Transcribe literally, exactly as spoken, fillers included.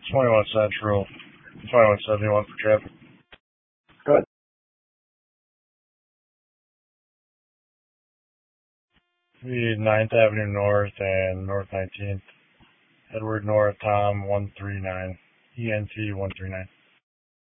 twenty-one Central, twenty-one seventy-one for traffic. Go ahead. The ninth Avenue North and North nineteenth. Edward North, Tom one three nine. E N T one three nine.